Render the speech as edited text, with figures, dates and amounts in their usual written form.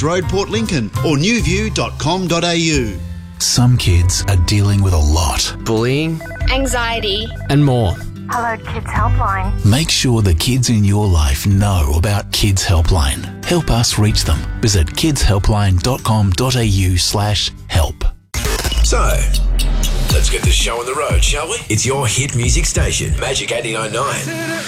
Road, Port Lincoln, or newview.com.au. Some kids are dealing with a lot. Bullying, anxiety, and more. Hello Kids Helpline. Make sure the kids in your life know about Kids Helpline. Help us reach them. Visit kidshelpline.com.au/help. So, let's get this show on the road, shall we? It's your hit music station, Magic 89.9.